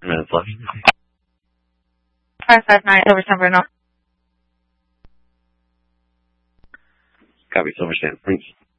minutes left. 559 over San Bruno. Copy, so much, Dan. Thanks.